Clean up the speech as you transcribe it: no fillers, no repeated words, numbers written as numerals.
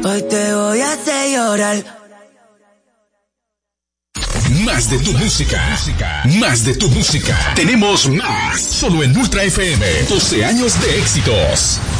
Hoy te voy a hacer llorar. Más de tu música. Más de tu música. Tenemos más. Solo en Ultra FM. 12 años de éxitos.